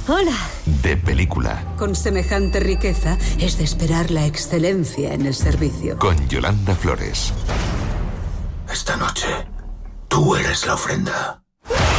Hola. De película. Con semejante riqueza es de esperar la excelencia en el servicio. Con Yolanda Flores. Esta noche, tú eres la ofrenda.